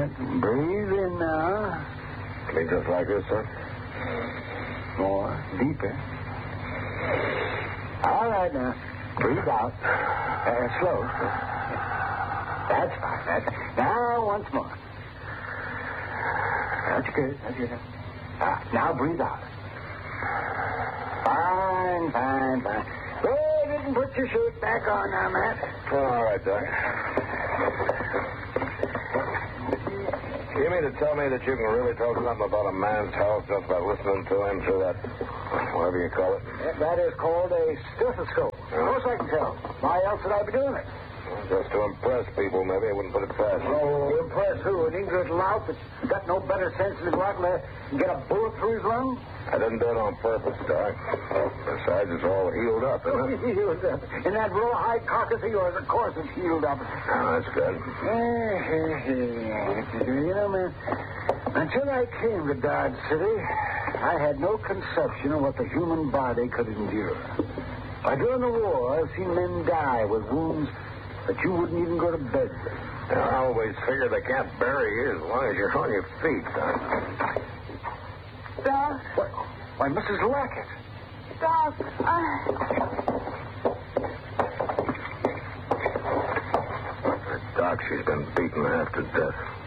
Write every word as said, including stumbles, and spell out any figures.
Breathe in now. Me just like this, sir? More. Deeper. All right, now. Breathe out. Uh, slow. That's fine. That's... Now, once more. That's good. That's good. Ah, now breathe out. Fine, fine, fine. Well, you can put your shirt back on now, Matt. All right, Doc. You mean to tell me that you can really tell something about a man's health just by listening to him through that, whatever you call it? That is called a stethoscope. Of course I can tell. Why else would I be doing it? Just to impress people, maybe. I wouldn't put it past you. Oh, impress who? An ignorant lout that's got no better sense in his life than to get a bullet through his lung? I didn't do it on purpose, Doc. Besides, it's all healed up, isn't it? Healed up. And that rawhide carcass of yours, of course it's healed up. Oh, that's good. You know, man, until I came to Dodge City, I had no conception of what the human body could endure. Why, during the war, I've seen men die with wounds that you wouldn't even go to bed with. I always figure they can't bury you as long as you're on your feet, Doc. Doc? What? Why, Missus Lackett. Doc, I... Doc, she's been beaten half to death.